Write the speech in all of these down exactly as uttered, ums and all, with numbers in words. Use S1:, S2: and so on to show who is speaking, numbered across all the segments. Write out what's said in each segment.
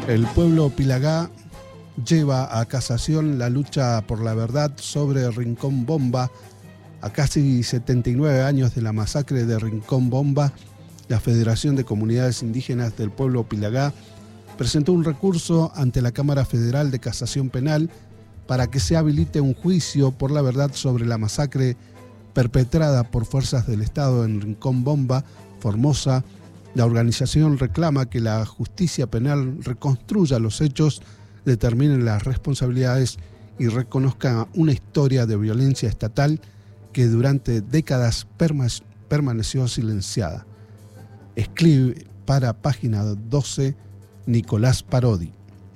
S1: El pueblo pilagá lleva a casación la lucha por la verdad sobre Rincón Bomba. A casi setenta y nueve años de la masacre de Rincón Bomba, la Federación de Comunidades Indígenas del Pueblo Pilagá presentó un recurso ante la Cámara Federal de Casación Penal para que se habilite un juicio por la verdad sobre la masacre perpetrada por fuerzas del Estado en Rincón Bomba, Formosa. La organización reclama que la justicia penal reconstruya los hechos, determine las responsabilidades y reconozca una historia de violencia estatal que durante décadas perma- permaneció silenciada. Escribe para Página doce Nicolás Parodi.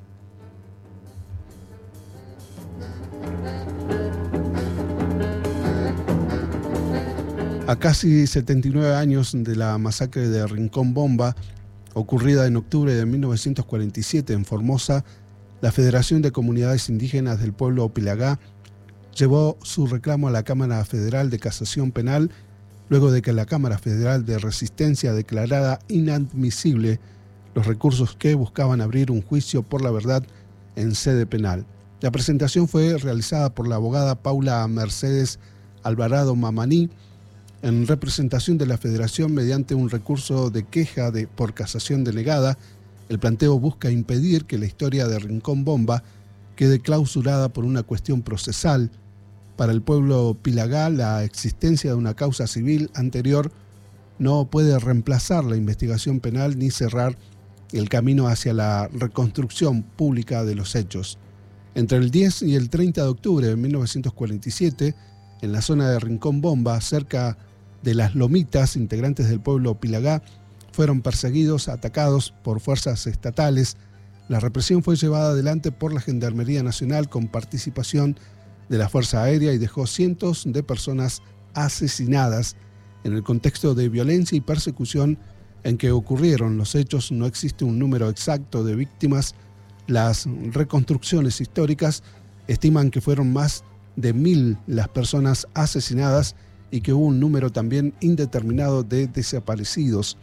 S1: A casi setenta y nueve años de la masacre de Rincón Bomba, ocurrida en octubre de mil novecientos cuarenta y siete en Formosa, la Federación de Comunidades Indígenas del Pueblo Pilagá llevó su reclamo a la Cámara Federal de Casación Penal luego de que la Cámara Federal de Resistencia declarara inadmisible los recursos que buscaban abrir un juicio por la verdad en sede penal. La presentación fue realizada por la abogada Paula Mercedes Alvarado Mamaní en representación de la Federación mediante un recurso de queja de, por casación denegada. El planteo busca impedir que la historia de Rincón Bomba quede clausurada por una cuestión procesal. Para el pueblo pilagá, la existencia de una causa civil anterior no puede reemplazar la investigación penal ni cerrar el camino hacia la reconstrucción pública de los hechos. Entre el diez y el treinta de octubre de mil novecientos cuarenta y siete, en la zona de Rincón Bomba, cerca de las Lomitas, integrantes del pueblo pilagá fueron perseguidos, atacados por fuerzas estatales. La represión fue llevada adelante por la Gendarmería Nacional con participación de la Fuerza Aérea y dejó cientos de personas asesinadas. En el contexto de violencia y persecución en que ocurrieron los hechos, no existe un número exacto de víctimas. Las reconstrucciones históricas estiman que fueron más de mil las personas asesinadas y que hubo un número también indeterminado de desaparecidos.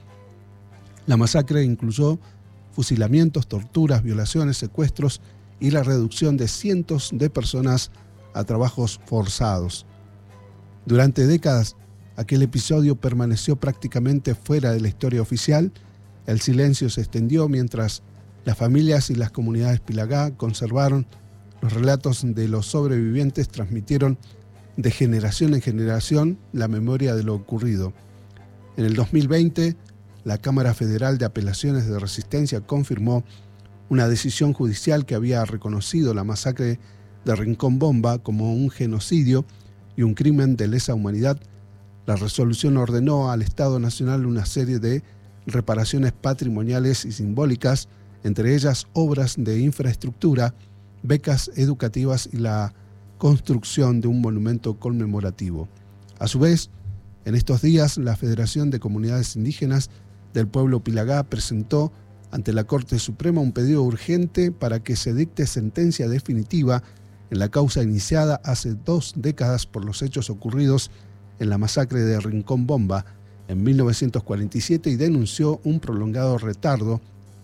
S1: La masacre incluyó fusilamientos, torturas, violaciones, secuestros y la reducción de cientos de personas a trabajos forzados. Durante décadas, aquel episodio permaneció prácticamente fuera de la historia oficial. El silencio se extendió mientras las familias y las comunidades pilagá conservaron los relatos de los sobrevivientes, transmitieron de generación en generación la memoria de lo ocurrido. En el dos mil veinte, la Cámara Federal de Apelaciones de Resistencia confirmó una decisión judicial que había reconocido la masacre de Rincón Bomba como un genocidio y un crimen de lesa humanidad. La resolución ordenó al Estado Nacional una serie de reparaciones patrimoniales y simbólicas, entre ellas obras de infraestructura, becas educativas y la construcción de un monumento conmemorativo. A su vez, en estos días, la Federación de Comunidades Indígenas del Pueblo Pilagá presentó ante la Corte Suprema un pedido urgente para que se dicte sentencia definitiva en la causa iniciada hace dos décadas por los hechos ocurridos en la masacre de Rincón Bomba en mil novecientos cuarenta y siete y denunció un prolongado retardo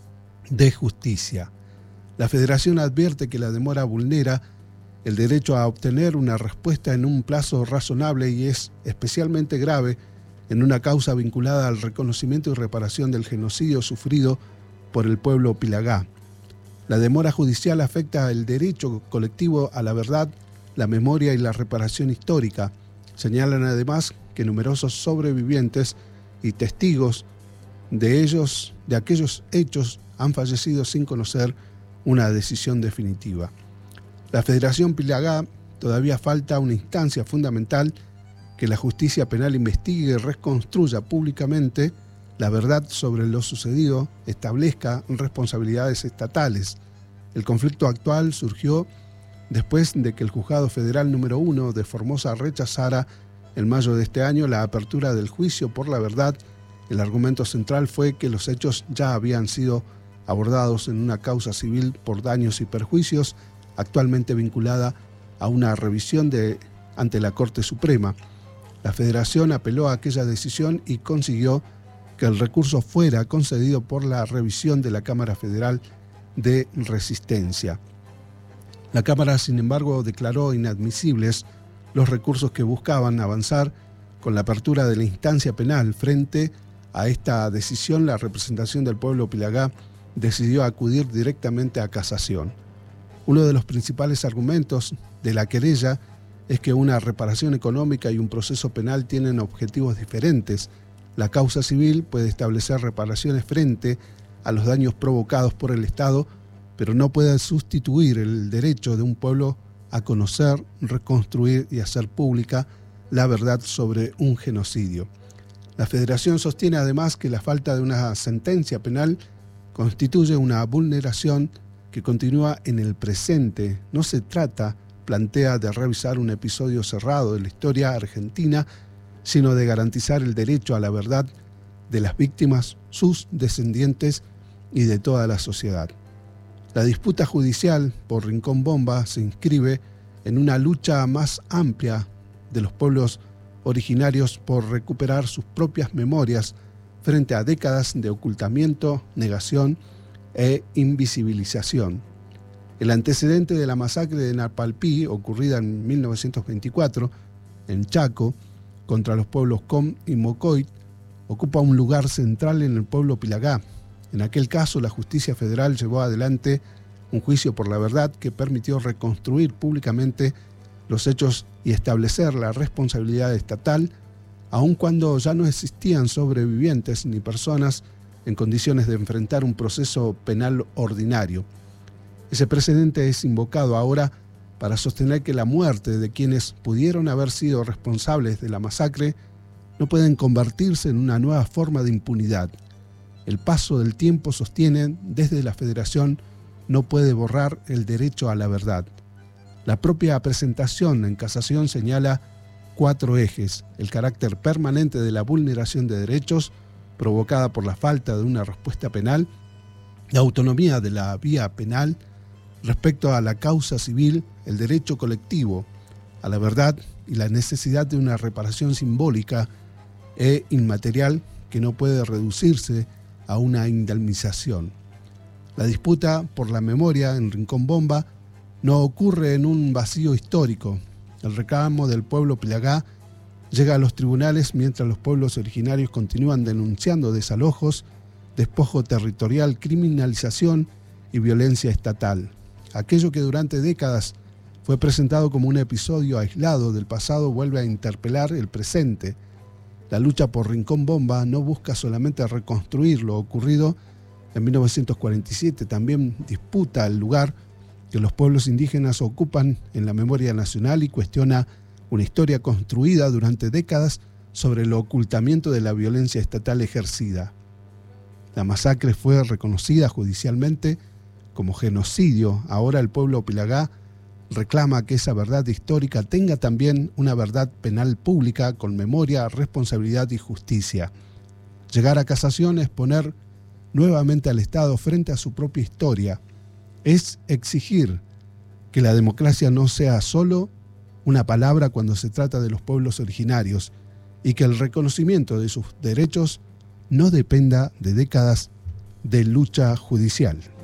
S1: de justicia. La Federación advierte que la demora vulnera el derecho a obtener una respuesta en un plazo razonable y es especialmente grave en una causa vinculada al reconocimiento y reparación del genocidio sufrido por el pueblo pilagá. La demora judicial afecta el derecho colectivo a la verdad, la memoria y la reparación histórica. Señalan además que numerosos sobrevivientes y testigos de ellos, de aquellos hechos han fallecido sin conocer una decisión definitiva. La Federación Pilagá todavía falta una instancia fundamental: que la justicia penal investigue y reconstruya públicamente la verdad sobre lo sucedido, establezca responsabilidades estatales. El conflicto actual surgió después de que el Juzgado Federal número uno de Formosa rechazara en mayo de este año la apertura del juicio por la verdad. El argumento central fue que los hechos ya habían sido abordados en una causa civil por daños y perjuicios, actualmente vinculada a una revisión de, ante la Corte Suprema. La Federación apeló a aquella decisión y consiguió que el recurso fuera concedido por la revisión de la Cámara Federal de resistencia. La Cámara, sin embargo, declaró inadmisibles los recursos que buscaban avanzar con la apertura de la instancia penal. Frente a esta decisión, la representación del pueblo Pilagá decidió acudir directamente a casación. Uno de los principales argumentos de la querella es que una reparación económica y un proceso penal tienen objetivos diferentes. La causa civil puede establecer reparaciones frente a los daños provocados por el Estado, pero no puede sustituir el derecho de un pueblo a conocer, reconstruir y hacer pública la verdad sobre un genocidio. La Federación sostiene además que la falta de una sentencia penal constituye una vulneración que continúa en el presente. No se trata, plantea, de revisar un episodio cerrado de la historia argentina, sino de garantizar el derecho a la verdad de las víctimas, sus descendientes y de toda la sociedad. La disputa judicial por Rincón Bomba se inscribe en una lucha más amplia de los pueblos originarios por recuperar sus propias memorias frente a décadas de ocultamiento, negación e invisibilización. El antecedente de la masacre de Napalpí, ocurrida en mil novecientos veinticuatro en Chaco, contra los pueblos Com y Mocoit, ocupa un lugar central en el pueblo Pilagá. En aquel caso, la justicia federal llevó adelante un juicio por la verdad que permitió reconstruir públicamente los hechos y establecer la responsabilidad estatal, aun cuando ya no existían sobrevivientes ni personas en condiciones de enfrentar un proceso penal ordinario. Ese precedente es invocado ahora para sostener que la muerte de quienes pudieron haber sido responsables de la masacre no pueden convertirse en una nueva forma de impunidad. El paso del tiempo, sostienen desde la Federación, no puede borrar el derecho a la verdad. La propia presentación en casación señala cuatro ejes: el carácter permanente de la vulneración de derechos provocada por la falta de una respuesta penal, la autonomía de la vía penal respecto a la causa civil, el derecho colectivo a la verdad y la necesidad de una reparación simbólica e inmaterial que no puede reducirse a una indemnización. La disputa por la memoria en Rincón Bomba no ocurre en un vacío histórico. El reclamo del pueblo Pilagá llega a los tribunales mientras los pueblos originarios continúan denunciando desalojos, despojo territorial, criminalización y violencia estatal. Aquello que durante décadas fue presentado como un episodio aislado del pasado vuelve a interpelar el presente. La lucha por Rincón Bomba no busca solamente reconstruir lo ocurrido en mil novecientos cuarenta y siete, también disputa el lugar que los pueblos indígenas ocupan en la memoria nacional y cuestiona una historia construida durante décadas sobre el ocultamiento de la violencia estatal ejercida. La masacre fue reconocida judicialmente como genocidio. Ahora el pueblo Pilagá reclama que esa verdad histórica tenga también una verdad penal pública con memoria, responsabilidad y justicia. Llegar a casación es poner nuevamente al Estado frente a su propia historia. Es exigir que la democracia no sea solo una palabra cuando se trata de los pueblos originarios y que el reconocimiento de sus derechos no dependa de décadas de lucha judicial.